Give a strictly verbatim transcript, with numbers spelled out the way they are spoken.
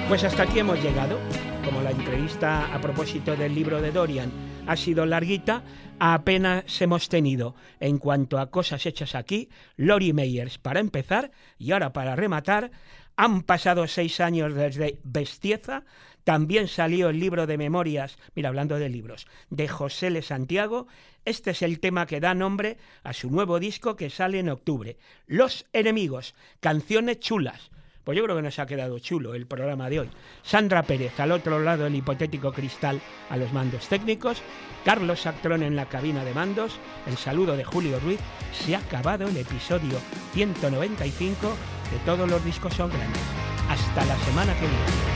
Pues hasta aquí hemos llegado. Como la entrevista a propósito del libro de Dorian ha sido larguita, apenas hemos tenido, en cuanto a cosas hechas aquí, Lori Meyers para empezar, y ahora para rematar. Han pasado seis años desde Bestieza. También salió el libro de memorias, mira, hablando de libros, de José L. Santiago. Este es el tema que da nombre a su nuevo disco que sale en octubre. Los Enemigos, canciones chulas. Pues yo creo que nos ha quedado chulo el programa de hoy. Sandra Pérez, al otro lado del hipotético cristal, a los mandos técnicos. Carlos Sactrón en la cabina de mandos. El saludo de Julio Ruiz. Se ha acabado el episodio ciento noventa y cinco de Todos los discos son grandes. Hasta la semana que viene.